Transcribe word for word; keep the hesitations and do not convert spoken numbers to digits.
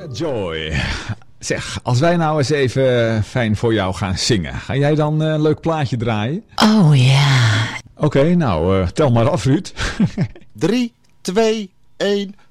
Joy. Zeg, als wij nou eens even fijn voor jou gaan zingen, ga jij dan een leuk plaatje draaien? Oh ja. Oké, okay, nou, uh, tel maar af, Ruud. drie, twee, één...